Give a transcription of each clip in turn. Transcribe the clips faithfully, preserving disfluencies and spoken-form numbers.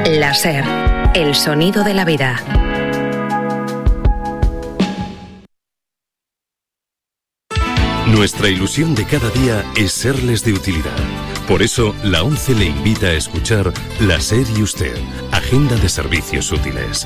La SER, el sonido de la vida. Nuestra ilusión de cada día es serles de utilidad. Por eso, la ONCE le invita a escuchar La SER y Usted, Agenda de Servicios Útiles.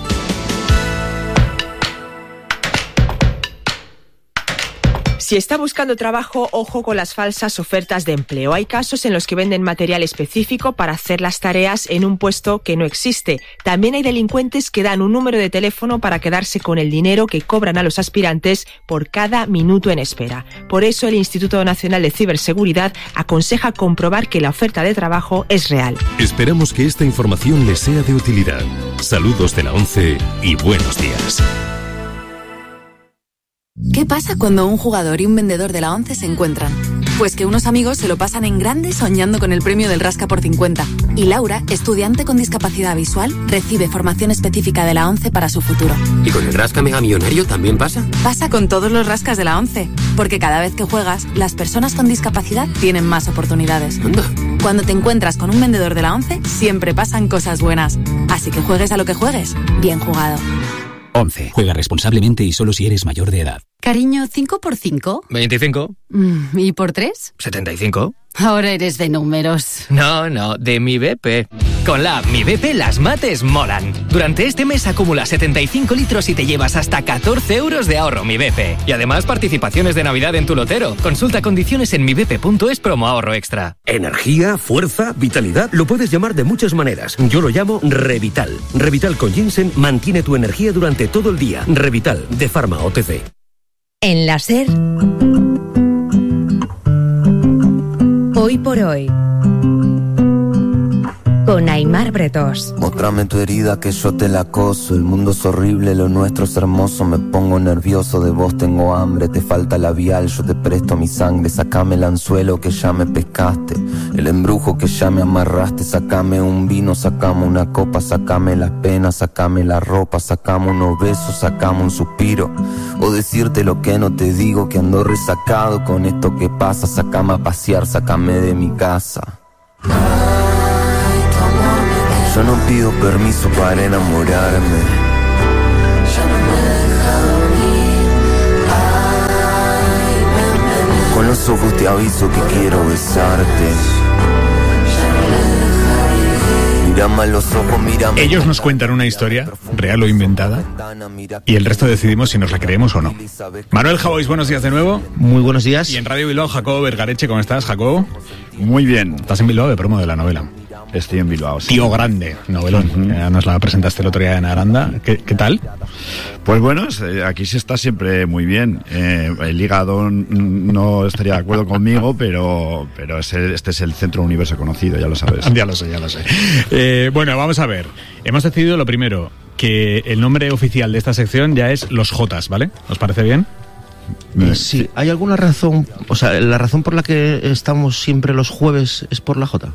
Si está buscando trabajo, ojo con las falsas ofertas de empleo. Hay casos en los que venden material específico para hacer las tareas en un puesto que no existe. También hay delincuentes que dan un número de teléfono para quedarse con el dinero que cobran a los aspirantes por cada minuto en espera. Por eso el Instituto Nacional de Ciberseguridad aconseja comprobar que la oferta de trabajo es real. Esperamos que esta información les sea de utilidad. Saludos de la ONCE y buenos días. ¿Qué pasa cuando un jugador y un vendedor de la ONCE se encuentran? Pues que unos amigos se lo pasan en grande soñando con el premio del Rasca por cincuenta. Y Laura, estudiante con discapacidad visual, recibe formación específica de la ONCE para su futuro. ¿Y con el Rasca Mega Millonario también pasa? Pasa con todos los rascas de la ONCE. Porque cada vez que juegas, las personas con discapacidad tienen más oportunidades. Anda. Cuando te encuentras con un vendedor de la ONCE, siempre pasan cosas buenas. Así que juegues a lo que juegues, bien jugado. ONCE. Juega responsablemente y solo si eres mayor de edad. Cariño, ¿cinco por cinco? veinticinco. Mm, ¿Y por tres? setenta y cinco. Ahora eres de números. No, no, de mi B P. Con la app Mi B P las mates molan. Durante este mes acumula setenta y cinco litros y te llevas hasta catorce euros de ahorro Mi B P. Y además participaciones de Navidad en tu lotero. Consulta condiciones en mi b p punto es promo ahorro extra. Energía, fuerza, vitalidad, lo puedes llamar de muchas maneras. Yo lo llamo Revital. Revital con ginseng mantiene tu energía durante todo el día. Revital, de Pharma O T C. En la SER, Hoy por Hoy, con Aimar Bretos. Móstrame tu herida que yo te la acoso. El mundo es horrible, lo nuestro es hermoso. Me pongo nervioso, de vos tengo hambre. Te falta labial, yo te presto mi sangre. Sácame el anzuelo que ya me pescaste, el embrujo que ya me amarraste. Sácame un vino, sácame una copa. Sácame las penas, sácame la ropa. Sácame unos besos, sácame un suspiro. O decirte lo que no te digo, que ando resacado con esto que pasa. Sácame a pasear, sácame de mi casa. Yo no pido permiso para enamorarme. Ya no me deja dormir. Ay, ven, ven, ven. Con los ojos te aviso que quiero besarte. Ya no me deja vivir. Mírame a los ojos, mírame. Ellos nos cuentan una historia, real o inventada, y el resto decidimos si nos la creemos o no. Manuel Javois, buenos días de nuevo. Muy buenos días. Y en Radio Bilbao, Jacobo Vergareche, ¿cómo estás, Jacobo? Muy bien. Estás en Bilbao de promo de la novela. Estoy en Bilbao, sí. Tío Grande, novelón. Uh-huh. Ya nos la presentaste el otro día en Aranda. ¿Qué, qué tal? Pues bueno, aquí se está siempre muy bien. Eh, el hígado no estaría de acuerdo conmigo, pero, pero es el, este es el centro universo conocido, ya lo sabes. Ya lo sé, ya lo sé. Eh, bueno, vamos a ver. Hemos decidido lo primero, que el nombre oficial de esta sección ya es Los Jotas, ¿vale? ¿Os parece bien? Eh, sí, ¿hay alguna razón? O sea, ¿la razón por la que estamos siempre los jueves es por la Jota?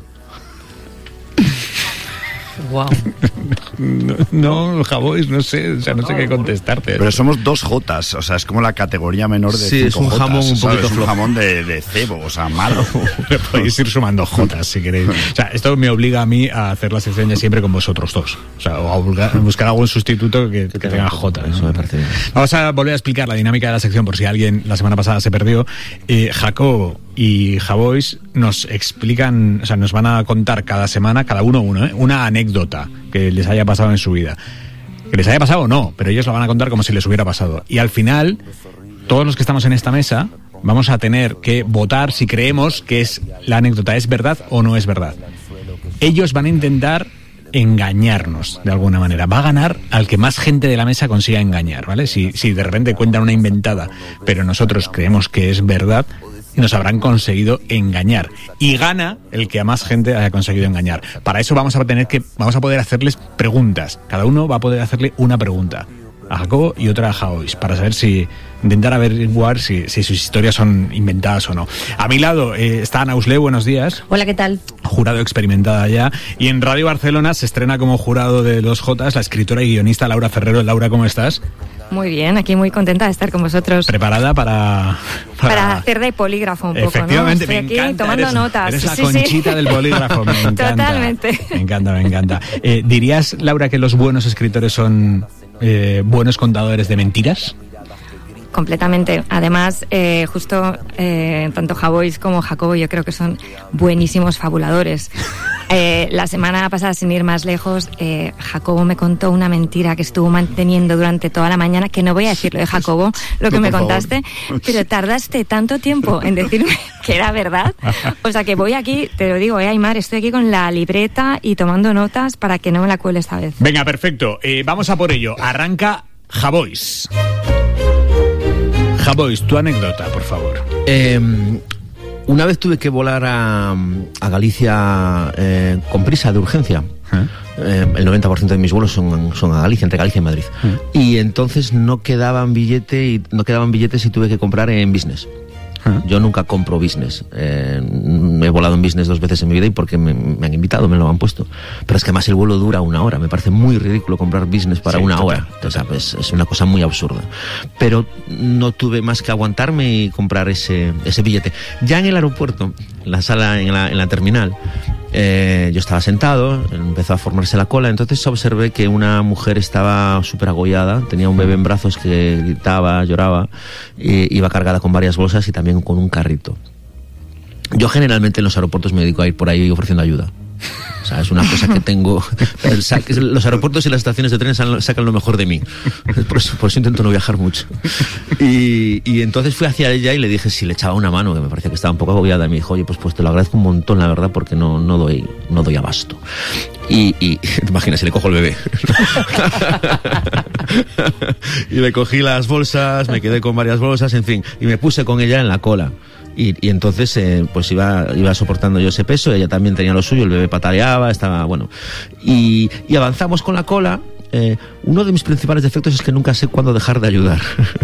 Wow. No, no, Javois, no sé, o sea, no sé qué contestarte. Pero somos dos Jotas, o sea, es como la categoría menor de sí, cinco es un Jotas, jamón un poquito es un jamón de, de cebo, o sea, malo. Podéis ir sumando Jotas si queréis. O sea, esto me obliga a mí a hacer la sección ya siempre con vosotros dos. O sea, o a buscar, buscar algún sustituto que, que tenga J. ¿no? Eso me parece bien. Vamos a volver a explicar la dinámica de la sección por si alguien la semana pasada se perdió. Eh, Jacobo y Javois nos explican, o sea, nos van a contar cada semana, cada uno uno, ¿eh? una anécdota que les haya pasado en su vida. Que les haya pasado o no, pero ellos lo van a contar como si les hubiera pasado. Y al final, todos los que estamos en esta mesa vamos a tener que votar si creemos que es la anécdota es verdad o no es verdad. Ellos van a intentar engañarnos de alguna manera. Va a ganar al que más gente de la mesa consiga engañar, ¿vale? Si, si de repente cuentan una inventada, pero nosotros creemos que es verdad, nos habrán conseguido engañar. Y gana el que a más gente haya conseguido engañar. Para eso vamos a tener que, vamos a poder hacerles preguntas. Cada uno va a poder hacerle una pregunta a Jacobo y otra a Javois, para saber si, intentar averiguar si, si sus historias son inventadas o no. A mi lado eh, está Ana Usle, buenos días. Hola, ¿qué tal? Jurado experimentada ya. Y en Radio Barcelona se estrena como jurado de los Jotas la escritora y guionista Laura Ferrero. Laura, ¿cómo estás? Muy bien, aquí muy contenta de estar con vosotros. ¿Preparada para...? Para, para hacer de polígrafo un poco, efectivamente, ¿no? Estoy me aquí encanta, tomando eres, notas. Eres la sí, Conchita sí. del bolígrafo, me encanta. Totalmente. Me encanta, me encanta. Eh, ¿Dirías, Laura, que los buenos escritores son eh, buenos contadores de mentiras? Completamente. Además, eh, justo eh, tanto Javois como Jacobo yo creo que son buenísimos fabuladores. Eh, la semana pasada, sin ir más lejos, eh, Jacobo me contó una mentira que estuvo manteniendo durante toda la mañana, que no voy a decirlo de Jacobo, lo que no, me contaste, favor. Pero tardaste tanto tiempo en decirme que era verdad. O sea que voy aquí, te lo digo, eh, Aimar, estoy aquí con la libreta y tomando notas para que no me la cuele esta vez. Venga, perfecto. Eh, vamos a por ello. Arranca Javois. Javois, tu anécdota, por favor. Eh, una vez tuve que volar a, a Galicia eh, con prisa, de urgencia. ¿Eh? Eh, el noventa por ciento de mis vuelos son, son a Galicia, entre Galicia y Madrid. ¿Eh? Y entonces no quedaban billete y no quedaban billetes y tuve que comprar en business. ¿Eh? Yo nunca compro business. Eh, he volado en business dos veces en mi vida y porque me, me han invitado, me lo han puesto. Pero es que además el vuelo dura una hora. Me parece muy ridículo comprar business para sí, una total, hora. Total. O sea, pues, es una cosa muy absurda. Pero no tuve más que aguantarme y comprar ese, ese billete. Ya en el aeropuerto, en la sala, en la, en la terminal, eh, yo estaba sentado, empezó a formarse la cola, entonces observé que una mujer estaba súper agobiada, tenía un bebé en brazos que gritaba, lloraba, y iba cargada con varias bolsas y también con un carrito. Yo generalmente en los aeropuertos me dedico a ir por ahí ofreciendo ayuda. O sea, es una cosa que tengo. Los aeropuertos y las estaciones de trenes sacan lo mejor de mí. Por eso, por eso intento no viajar mucho. Y, y entonces fui hacia ella y le dije si le echaba una mano, que me parecía que estaba un poco agobiada. Y me dijo, oye, pues, pues te lo agradezco un montón, la verdad, porque no, no, doy, no doy abasto. Y, y te imaginas, si le cojo el bebé. Y le cogí las bolsas, me quedé con varias bolsas, en fin. Y me puse con ella en la cola. Y, y entonces eh, pues iba, iba soportando yo ese peso, ella también tenía lo suyo, el bebé pataleaba, estaba bueno. Y, y avanzamos con la cola. Eh, uno de mis principales defectos es que nunca sé cuándo dejar de ayudar.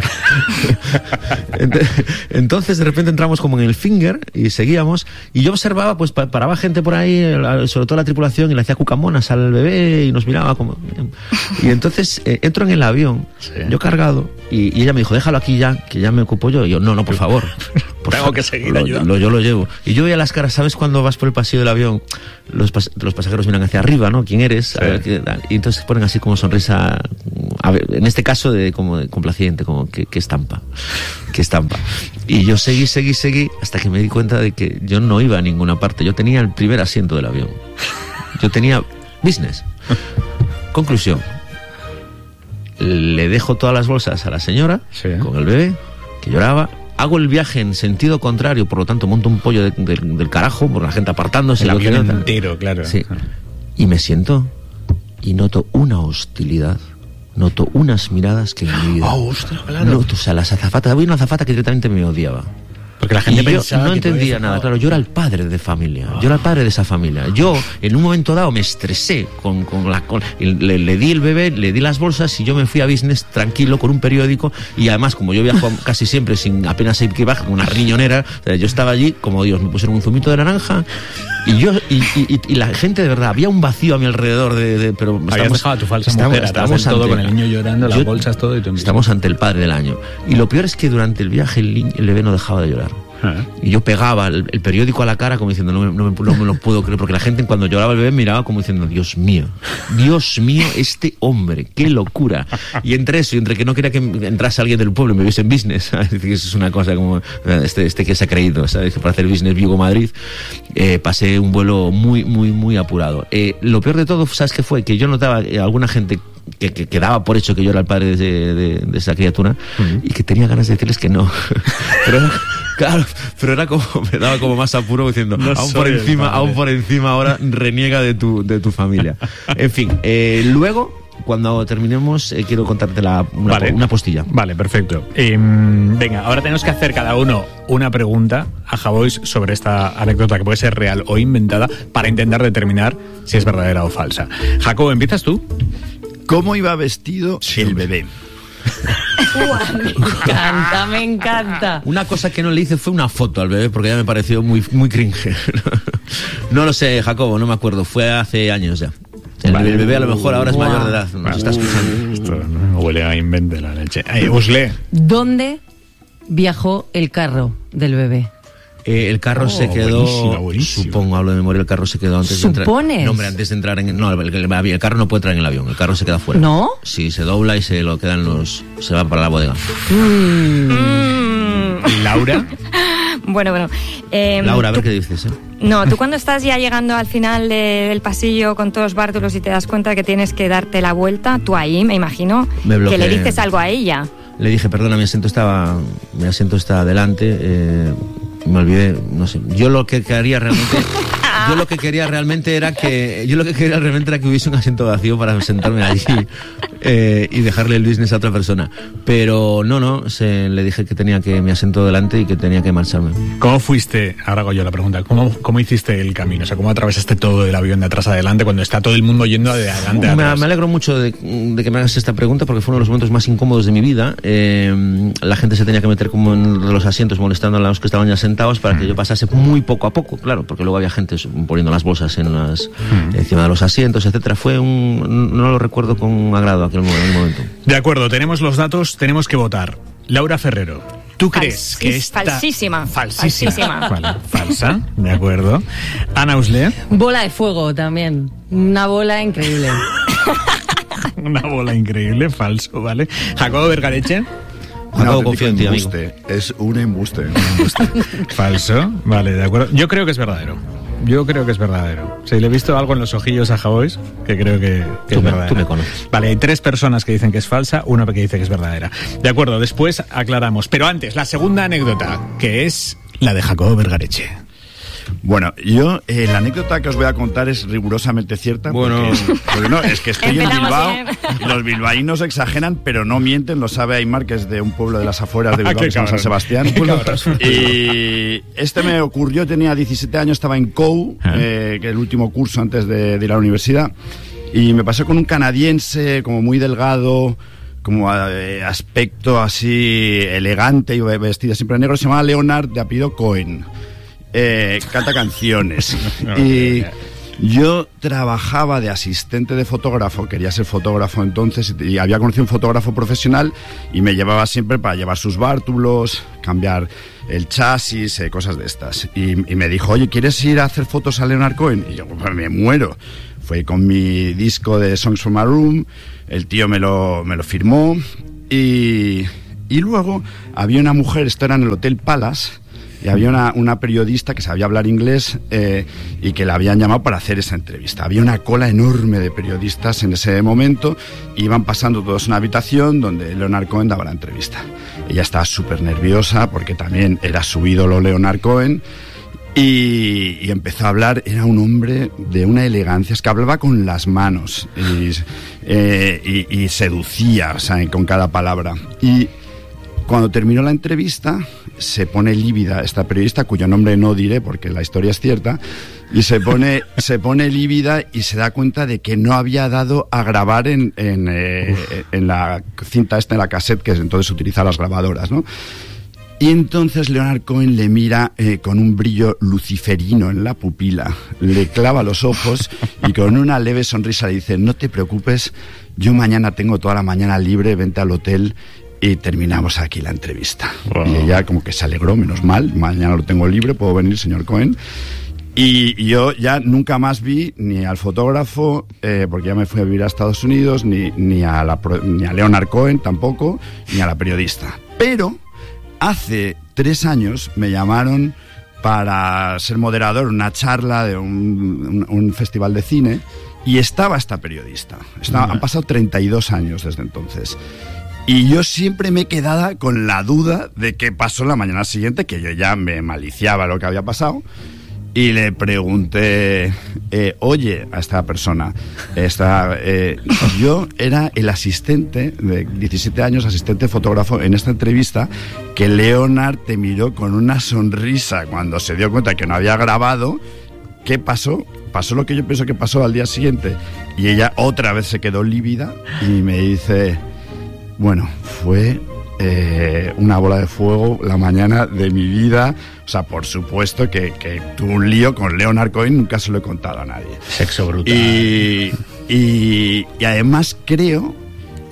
Entonces de repente entramos como en el finger y seguíamos, y yo observaba, pues paraba gente por ahí, sobre todo la tripulación, y le hacía cucamonas al bebé y nos miraba como... Y entonces eh, entro en el avión, sí. yo cargado, y, y ella me dijo, déjalo aquí ya, que ya me ocupo yo. Y yo, no, no, por favor. Por Tengo favor, que seguir lo, ayudando. Lo, yo lo llevo. Y yo veía las caras, ¿sabes? Cuando vas por el pasillo del avión, los, pas los pasajeros miran hacia arriba, ¿no? ¿Quién eres? Sí. A ver, ¿qué tal? Y entonces ponen así como sonrisa, a ver, en este caso de como de complaciente, como que, que estampa, que estampa. Y yo seguí, seguí, seguí, hasta que me di cuenta de que yo no iba a ninguna parte. Yo tenía el primer asiento del avión. Yo tenía business. Conclusión. Le dejo todas las bolsas a la señora, sí. con el bebé, que lloraba. Hago el viaje en sentido contrario, por lo tanto monto un pollo de, de, del carajo, por la gente apartándose. El avión entero, claro. Sí. Y me siento y noto una hostilidad, noto unas miradas que en mi vida... Oh, ostras, claro. Noto, o sea, las azafatas, había una azafata que directamente me odiaba. Porque la gente y pensaba yo no que entendía nada, claro, yo era el padre de familia, oh. yo era el padre de esa familia. Yo, en un momento dado, me estresé con, con la... Con, le, le di el bebé, le di las bolsas y yo me fui a business tranquilo con un periódico, y además, como yo viajo casi siempre sin apenas equipaje, con una riñonera, o sea, yo estaba allí, como Dios, me pusieron un zumito de naranja, y yo, y, y, y la gente, de verdad, había un vacío a mi alrededor de... de pero habías estamos, dejado a tu falsa estamos, mujer, estamos todo ante, con el niño llorando, las yo, bolsas, todo. Y tú estamos ante el padre del año. Y lo peor es que durante el viaje el, el bebé no dejaba de llorar. Y yo pegaba el, el periódico a la cara como diciendo, no, no, no, no me lo puedo creer, porque la gente cuando lloraba el bebé miraba como diciendo, Dios mío, Dios mío, este hombre, qué locura. Y entre eso y entre que no quería que entrase alguien del pueblo y me viese en business, es decir, eso es una cosa como este, este que se ha creído, ¿sabes? Que para hacer business Vigo-Madrid eh, pasé un vuelo muy, muy, muy apurado. Eh, lo peor de todo, ¿sabes qué fue? Que yo notaba eh, alguna gente que, que, que daba por hecho que yo era el padre de, de, de esa criatura, uh-huh. y que tenía ganas de decirles que no. Pero claro, pero era como, me daba como más apuro diciendo, no aún por encima, aún por encima ahora reniega de tu, de tu familia. En fin, eh, luego, cuando terminemos, eh, quiero contarte la, una, vale. una postilla. Vale, perfecto. Eh, venga, ahora tenemos que hacer cada uno una pregunta a Javois sobre esta anécdota que puede ser real o inventada para intentar determinar si es verdadera o falsa. Jacobo, ¿empiezas tú? ¿Cómo iba vestido sí, el bebé? Me encanta, me encanta. Una cosa que no le hice fue una foto al bebé, porque ya me pareció muy, muy cringe. No lo sé, Jacobo, no me acuerdo, fue hace años ya. El, vale. el bebé a lo mejor ahora es mayor de edad, nos vale. está escuchando. Esto, no, huele a invente la leche. Eh, Usle. ¿Dónde viajó el carro del bebé? Eh, el carro Oh, se quedó, buenísimo, buenísimo. supongo, hablo de memoria, el carro se quedó antes de entrar. ¿Supones? No, hombre, antes de entrar en... No, el, el, el carro no puede entrar en el avión, el carro se queda fuera. ¿No? Sí, se dobla y se lo quedan los... se va para la bodega. Mm. ¿Laura? Bueno, bueno. Eh, Laura, a ver tú- qué dices, ¿eh? No, tú cuando estás ya llegando al final de- del pasillo con todos los bártulos y te das cuenta que tienes que darte la vuelta, tú ahí, me imagino, Me que le bloqueé. dices algo a ella. Le dije, perdona, mi asiento estaba, mi asiento está adelante, eh, me olvidé, no sé. Yo lo que quería realmente, yo lo que quería realmente era que, yo lo que quería realmente era que hubiese un asiento vacío para sentarme allí eh, y dejarle el business a otra persona. Pero no, no, se, le dije que tenía que mi asiento delante y que tenía que marcharme. ¿Cómo fuiste? Ahora hago yo la pregunta. ¿Cómo, cómo hiciste el camino? O sea, ¿cómo atravesaste todo el avión de atrás a adelante cuando está todo el mundo yendo de adelante a Me, atrás? me alegro mucho de, de que me hagas esta pregunta porque fue uno de los momentos más incómodos de mi vida. Eh, la gente se tenía que meter como en los asientos molestando a los que estaban ya sentados para que yo pasase muy poco a poco, claro, porque luego había gente poniendo las bolsas en las, encima de los asientos, etcétera. Fue un... no lo recuerdo con agrado aquel mo- aquel momento. De acuerdo, tenemos los datos, tenemos que votar. Laura Ferrero, ¿tú crees Falsis- que esta... Falsísima. Falsísima. Falsísima. Vale, falsa, de acuerdo. Ana Usle, Bola de fuego también. Una bola increíble. una bola increíble, falso, ¿vale? Jacobo Vergareche, Un Acabo auténtico confío en ti, amigo. embuste. Es un embuste. un embuste. falso, vale, de acuerdo. Yo creo que es verdadero. Yo creo que es verdadero. Sí, le he visto algo en los ojillos a Javois que creo que, que Tú es me- verdadero. tú me conoces. Vale, hay tres personas que dicen que es falsa, una que dice que es verdadera. De acuerdo, después aclaramos. Pero antes, la segunda anécdota, que es la de Jacobo Vergareche. Bueno, yo, eh, la anécdota que os voy a contar es rigurosamente cierta. Bueno. Porque, porque no, es que estoy en Empezamos Bilbao bien. y los bilbaínos exageran, pero no mienten, lo sabe Aymar, que es de un pueblo de las afueras de Bilbao, Qué que se llama San cabrón. Sebastián. Qué cabrón. Y este me ocurrió, tenía diecisiete años, estaba en C O U, eh, que el último curso antes de, de ir a la universidad, y me pasé con un canadiense como muy delgado, como eh, aspecto así elegante y vestido siempre de negro, se llamaba Leonard, de apellido Cohen. Eh, canta canciones. Y yo trabajaba de asistente de fotógrafo, quería ser fotógrafo entonces, y había conocido un fotógrafo profesional y me llevaba siempre para llevar sus bártulos, cambiar el chasis, eh, cosas de estas. Y, y me dijo, oye, ¿quieres ir a hacer fotos a Leonard Cohen? Y yo, pues me muero. Fue con mi disco de Songs from a Room, el tío me lo, me lo firmó, y, y luego había una mujer, esto era en el Hotel Palace, y había una, una periodista que sabía hablar inglés eh, y que la habían llamado para hacer esa entrevista. Había una cola enorme de periodistas en ese momento, iban pasando todos en una habitación donde Leonard Cohen daba la entrevista. Ella estaba súper nerviosa porque también era su ídolo Leonard Cohen. Y, y empezó a hablar, era un hombre de una elegancia, es que hablaba con las manos y, eh, y, y seducía, o sea, con cada palabra. Y cuando terminó la entrevista, se pone lívida esta periodista, cuyo nombre no diré porque la historia es cierta, y se pone, se pone lívida y se da cuenta de que no había dado a grabar en, en, eh, en la cinta esta, en la cassette, que entonces utiliza las grabadoras, ¿no? Y entonces Leonard Cohen le mira eh, con un brillo luciferino en la pupila, le clava los ojos y con una leve sonrisa le dice, no te preocupes, yo mañana tengo toda la mañana libre, vente al hotel y terminamos aquí la entrevista. Wow. Y ella como que se alegró, menos mal, mañana lo tengo libre, puedo venir, señor Cohen. Y yo ya nunca más vi ni al fotógrafo, eh, porque ya me fui a vivir a Estados Unidos, ni, ni, a la, ni a Leonard Cohen tampoco, ni a la periodista. Pero hace tres años me llamaron para ser moderador en una charla de un, un, un festival de cine y estaba esta periodista. Estaba, han pasado treinta y dos años desde entonces. Y yo siempre me he quedado con la duda de qué pasó la mañana siguiente, que yo ya me maliciaba lo que había pasado. Y le pregunté, eh, oye, a esta persona, esta, eh, yo era el asistente de diecisiete años, asistente fotógrafo en esta entrevista, que Leonard te miró con una sonrisa cuando se dio cuenta que no había grabado. ¿Qué pasó? Pasó lo que yo pienso que pasó al día siguiente. Y ella otra vez se quedó lívida y me dice, bueno, fue eh, una bola de fuego la mañana de mi vida. O sea, por supuesto que, que tuve un lío con Leonard Cohen, nunca se lo he contado a nadie. Sexo brutal. Y, y, y además creo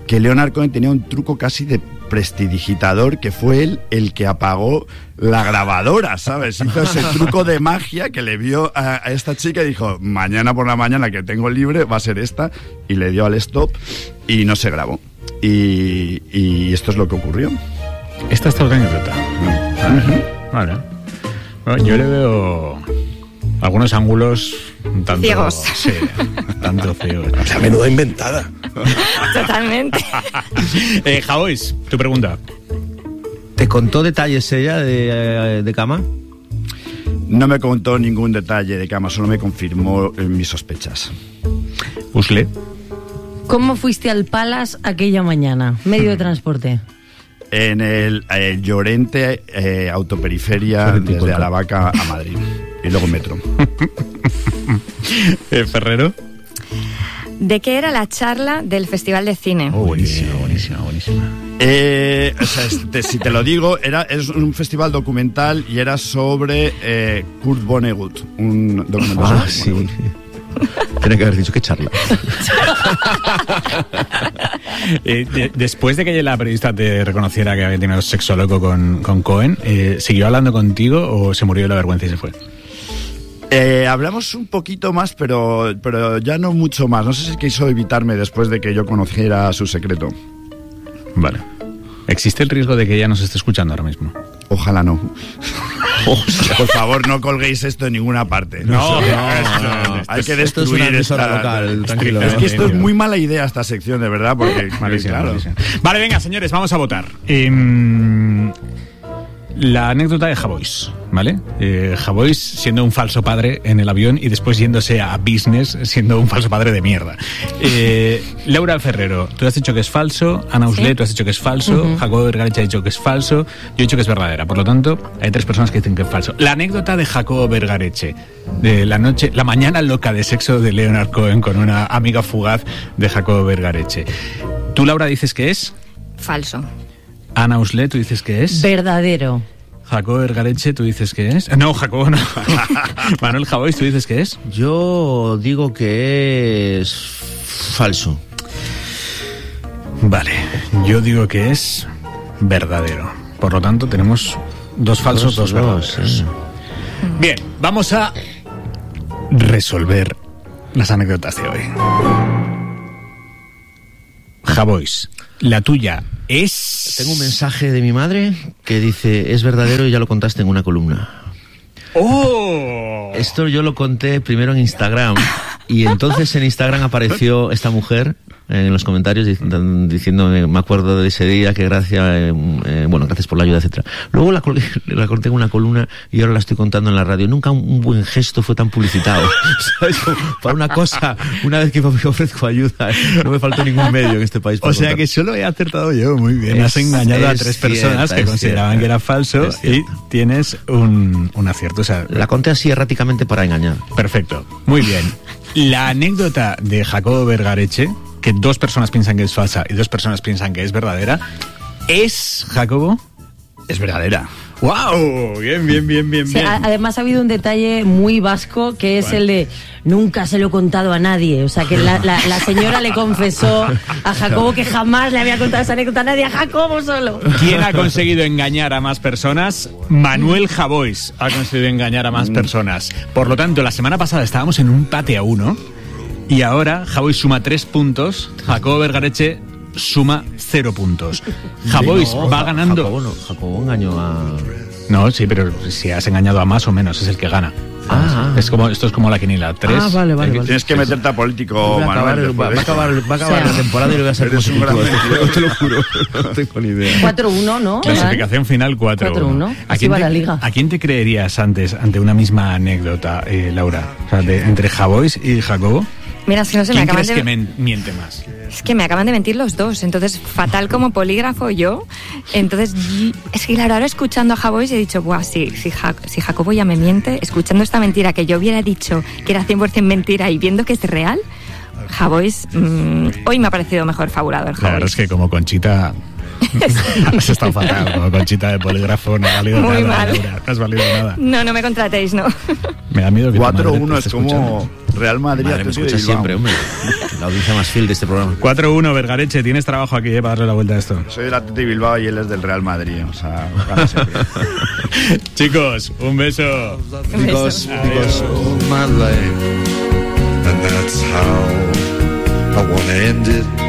que Leonard Cohen tenía un truco casi de prestidigitador, que fue él el que apagó la grabadora, ¿sabes? Hizo ese truco de magia que le vio a, a esta chica y dijo, mañana por la mañana que tengo libre va a ser esta, y le dio al stop y no se grabó. Y, y esto es lo que ocurrió. Esta es otra anécdota. Uh-huh. Vale. Bueno, yo le veo algunos ángulos un tanto ciegos. Sí, tanto ciegos. O sea, menuda inventada. Totalmente. eh, Javois, tu pregunta. ¿Te contó detalles ella de, de cama? No me contó ningún detalle de cama, solo me confirmó eh, mis sospechas. Usle. ¿Cómo fuiste al Palace aquella mañana? Medio de transporte. En el, el Llorente eh, autoperiferia desde contra. Aravaca a Madrid. Y luego metro. eh, Ferrero. ¿De qué era la charla del Festival de Cine? Oh, buenísima, buenísima, buenísima. Eh, o sea, este, si te lo digo, era, es un festival documental y era sobre eh, Kurt Vonnegut. Un documental ah, sobre sí. Vonnegut. Tiene que haber dicho que charla. eh, de, después de que la periodista te reconociera que había tenido sexo loco con, con Cohen, eh, ¿siguió hablando contigo o se murió de la vergüenza y se fue? Eh, hablamos un poquito más, pero, pero ya no mucho más. No sé si quiso evitarme después de que yo conociera su secreto. Vale. ¿Existe el riesgo de que ella nos esté escuchando ahora mismo? Ojalá no. Por favor, no colguéis esto en ninguna parte. No, no, no, no, no. Hay que destruir esto es esta local, tranquilo. Es que esto es muy mala idea, esta sección, de verdad, porque malísimo, claro. malísimo. Vale, venga, señores, vamos a votar. Eh, la anécdota de Javois, ¿vale? Eh, Javois siendo un falso padre en el avión y después yéndose a business siendo un falso padre de mierda. Eh, Laura Ferrero, tú has dicho que es falso. Ana Usle, ¿sí? Tú has dicho que es falso. Uh-huh. Jacobo Vergareche ha dicho que es falso. Yo he dicho que es verdadera. Por lo tanto, hay tres personas que dicen que es falso. La anécdota de Jacobo Vergareche, de la noche, la mañana loca de sexo de Leonard Cohen con una amiga fugaz de Jacobo Vergareche. Tú, Laura, dices que es falso. Ana Usle, tú dices que es verdadero. Jacobo Vergareche, tú dices que es. No, Jacobo no. Manuel Javois, tú dices que es. Yo digo que es falso. Vale, yo digo que es verdadero. Por lo tanto, tenemos dos falsos, dos, dos verdaderos. Dos, sí. Bien, vamos a resolver las anécdotas de hoy. Javois, la tuya es... Tengo un mensaje de mi madre que dice, es verdadero y ya lo contaste en una columna. ¡Oh! Esto yo lo conté primero en Instagram y entonces en Instagram apareció esta mujer en los comentarios diciéndome, me acuerdo de ese día, que gracias, eh, eh, bueno, gracias por la ayuda, etcétera. Luego la, la conté en una columna y ahora la estoy contando en la radio. Nunca un, un buen gesto fue tan publicitado. ¿Sabes? Para una cosa, una vez que me ofrezco ayuda, no me faltó ningún medio en este país. O sea contar. Que solo he acertado yo, muy bien. Es, Has engañado a tres cierta, personas que consideraban cierta. que era falso y tienes un, un acierto. O sea, la conté así erráticamente para engañar. Perfecto, muy bien. La anécdota de Jacobo Vergareche, que dos personas piensan que es falsa y dos personas piensan que es verdadera, ¿es, Jacobo? Es verdadera. ¡Wow! Bien, bien, bien, bien, sí, bien. A, además ha habido un detalle muy vasco que es bueno. el de nunca se lo he contado a nadie. O sea, que la, la, la señora le confesó a Jacobo que jamás le había contado esa anécdota a nadie, a Jacobo solo. ¿Quién ha conseguido engañar a más personas? Manuel Javois ha conseguido engañar a más personas. Por lo tanto, la semana pasada estábamos en un empate a uno y ahora Javois suma tres puntos, Jacobo Vergareche suma cero puntos. Javois no, va ganando. Jacobo, no, Jacobo engañó a... No, sí, pero si has engañado a más o menos es el que gana. Ah, es como, esto es como la quinila. Tres. Ah, vale, vale, vale. Tienes que meterte a político, va a Manuel. Acabar, va, va a acabar, va a acabar o sea, la temporada y lo voy a hacer como un te lo juro. No tengo ni idea. cuatro uno, ¿no? Clasificación final cuatro uno. ¿A quién, te, la liga? ¿A quién te creerías antes ante una misma anécdota, eh, Laura? O sea, de, entre Javois y Jacobo. Mira, si no se ¿Quién me acaban crees de... que men- miente más? Es que me acaban de mentir los dos, entonces fatal como polígrafo yo. Entonces, es que claro, ahora escuchando a Javois he dicho, buah, si, si, ja- si Jacobo ya me miente, escuchando esta mentira que yo hubiera dicho que era cien por ciento mentira y viendo que es real, Javois, mmm, hoy me ha parecido mejor fabulador. Javois. La verdad es que como Conchita Has estado fatal, como Conchita de polígrafo, no ha valido Muy nada, mal. Laura, no has valido nada. No, no me contratéis, no. Me da miedo que cuatro uno es como Real Madrid. Madre, me Atlético de escucha Bilbao. siempre, hombre. La audiencia más fiel de este programa. cuatro uno, Vergareche, tienes trabajo aquí, eh, para darle la vuelta a esto. Soy del Atlético de Bilbao y él es del Real Madrid, o sea, gana siempre. Chicos, un beso. Un beso. Adiós. my life, and that's how I wanna end it.